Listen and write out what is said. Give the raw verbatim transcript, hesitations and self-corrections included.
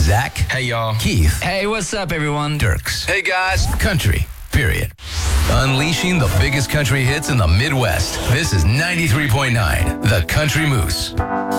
Zach. Hey, y'all. Keith. Hey, what's up, everyone? Dirks. Hey, guys. Country, period. Unleashing the biggest country hits in the Midwest. This is ninety-three point nine, The Country Moose.